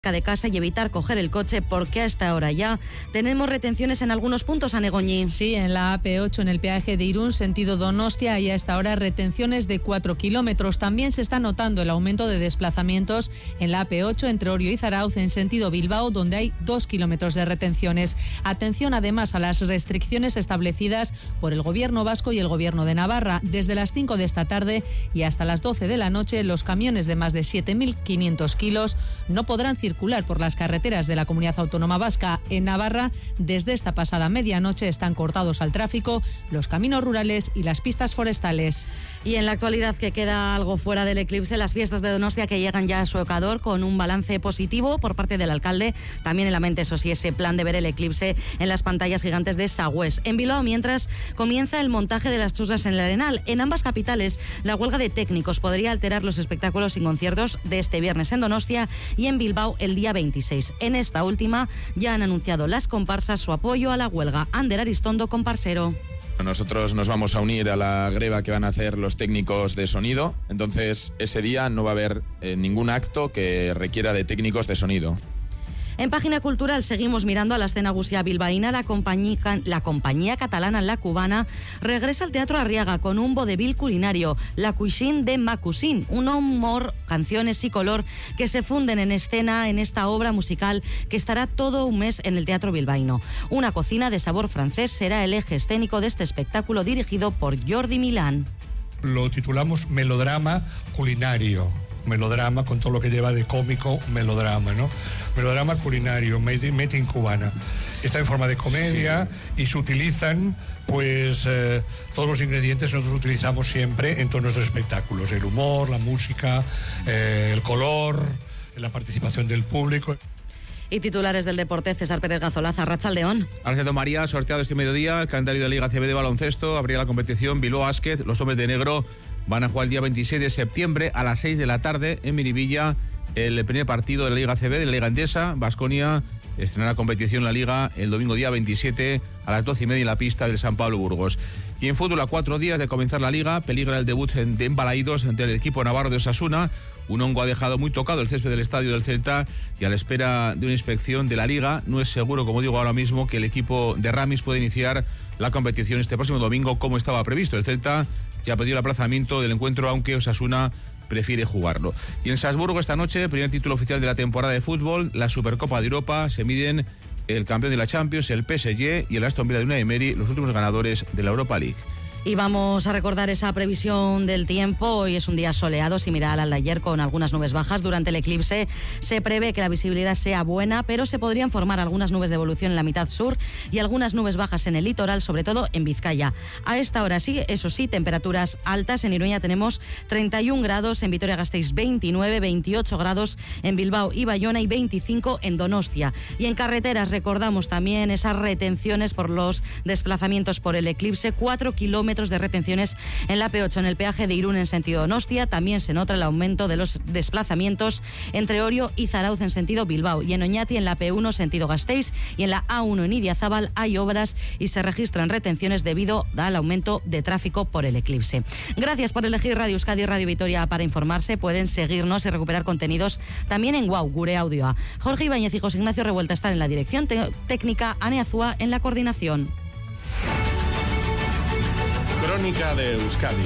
de casa y evitar coger el coche porque a esta hora ya tenemos retenciones en algunos puntos, Anegoñi. Sí, en la AP8 en el peaje de Irún, sentido Donostia, hay a esta hora retenciones de 4 kilómetros. También se está notando el aumento de desplazamientos en la AP8 entre Orio y Zarauz en sentido Bilbao, donde hay 2 kilómetros de retenciones. Atención además a las restricciones establecidas por el Gobierno vasco y el Gobierno de Navarra. Desde las 5 de esta tarde y hasta las 12 de la noche, los camiones de más de 7.500 kilos no podrán circular por las carreteras de la Comunidad Autónoma Vasca. En Navarra, desde esta pasada medianoche están cortados al tráfico los caminos rurales y las pistas forestales. Y en la actualidad, que queda algo fuera del eclipse, las fiestas de Donostia que llegan ya a su Ecuador con un balance positivo por parte del alcalde. También en la mente, eso sí, ese plan de ver el eclipse en las pantallas gigantes de Sagüés. En Bilbao, mientras, comienza el montaje de las chusas en el Arenal. En ambas capitales, la huelga de técnicos podría alterar los espectáculos y conciertos de este viernes en Donostia y en Bilbao el día 26. En esta última ya han anunciado las comparsas su apoyo a la huelga. Ander Aristondo, comparsero. Nosotros nos vamos a unir a la greva que van a hacer los técnicos de sonido, entonces ese día no va a haber ningún acto que requiera de técnicos de sonido. En Página Cultural seguimos mirando a la escena gusia bilbaína. La compañía catalana La Cubana regresa al Teatro Arriaga con un vodevil culinario, La Cuisine de Ma Cuisine, un humor, canciones y color que se funden en escena en esta obra musical que estará todo un mes en el Teatro Bilbaíno. Una cocina de sabor francés será el eje escénico de este espectáculo dirigido por Jordi Milán. Lo titulamos Melodrama Culinario. Melodrama con todo lo que lleva de cómico, melodrama, ¿no? Melodrama culinario, made in cubana. Está en forma de comedia y se utilizan, pues, todos los ingredientes que nosotros utilizamos siempre en todos nuestros espectáculos. El humor, la música, el color, la participación del público. Y titulares del deporte, César Pérez Gazolaza, Arratsaldeón. Ángel María, sorteado este mediodía, el calendario de la Liga CB de baloncesto, abría la competición Bilbao Basket, los hombres de negro van a jugar el día 26 de septiembre a las 6 de la tarde en Miribilla, el primer partido de la Liga CB, de la Liga Endesa. Baskonia estrenará competición en la Liga el domingo día 27 a las 12:30 en la pista del San Pablo Burgos. Y en fútbol, a 4 días de comenzar la Liga, peligra el debut de Balaídos ante el equipo navarro de Osasuna. Un hongo ha dejado muy tocado el césped del estadio del Celta y a la espera de una inspección de la Liga no es seguro, como digo ahora mismo, que el equipo de Ramis pueda iniciar la competición este próximo domingo como estaba previsto. El Celta ya ha pedido el aplazamiento del encuentro, aunque Osasuna prefiere jugarlo. Y en Salzburgo esta noche, primer título oficial de la temporada de fútbol, la Supercopa de Europa, se miden el campeón de la Champions, el PSG, y el Aston Villa de Unai Emery, los últimos ganadores de la Europa League. Y vamos a recordar esa previsión del tiempo. Hoy es un día soleado, similar al de ayer, con algunas nubes bajas. Durante el eclipse se prevé que la visibilidad sea buena, pero se podrían formar algunas nubes de evolución en la mitad sur y algunas nubes bajas en el litoral, sobre todo en Vizcaya. A esta hora sí, eso sí, temperaturas altas. En Iruña tenemos 31 grados, en Vitoria-Gasteiz 29, 28 grados en Bilbao y Bayona y 25 en Donostia. Y en carreteras recordamos también esas retenciones por los desplazamientos por el eclipse, 4 kilómetros de retenciones en la P8 en el peaje de Irún en sentido Donostia. También se nota el aumento de los desplazamientos entre Orio y Zarauz en sentido Bilbao, y en Oñati en la P1 sentido Gasteiz, y en la A1 en Idiazábal hay obras y se registran retenciones debido al aumento de tráfico por el eclipse. Gracias por elegir Radio Euskadi y Radio Vitoria para informarse. Pueden seguirnos y recuperar contenidos también en Guau, Gure Audioa. Jorge Ibáñez y José Ignacio Revuelta están en la dirección técnica, Ane Azúa en la coordinación. Crónica de Euskadi.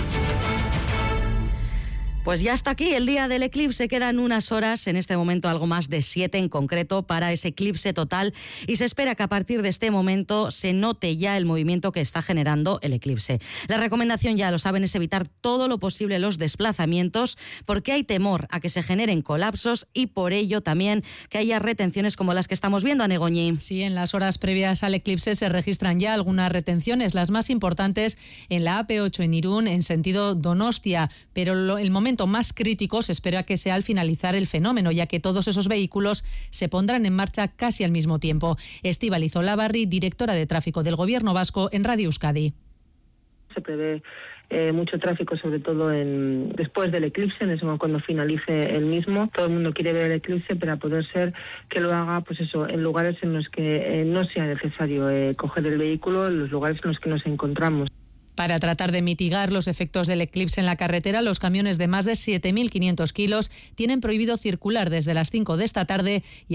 Pues ya está aquí el día del eclipse, quedan unas horas, en este momento algo más de 7 en concreto, para ese eclipse total, y se espera que a partir de este momento se note ya el movimiento que está generando el eclipse. La recomendación, ya lo saben, es evitar todo lo posible los desplazamientos, porque hay temor a que se generen colapsos y por ello también que haya retenciones como las que estamos viendo, Anegoñi. Sí, en las horas previas al eclipse se registran ya algunas retenciones, las más importantes en la AP8 en Irún en sentido Donostia, pero el momento más crítico se espera que sea al finalizar el fenómeno, ya que todos esos vehículos se pondrán en marcha casi al mismo tiempo. Estíbaliz Olavarri, directora de tráfico del Gobierno vasco en Radio Euskadi. Se prevé mucho tráfico, sobre todo después del eclipse, en ese momento cuando finalice el mismo. Todo el mundo quiere ver el eclipse, pero a poder ser que lo haga, pues eso, en lugares en los que no sea necesario coger el vehículo, en los lugares en los que nos encontramos. Para tratar de mitigar los efectos del eclipse en la carretera, los camiones de más de 7.500 kilos tienen prohibido circular desde las 5 de esta tarde y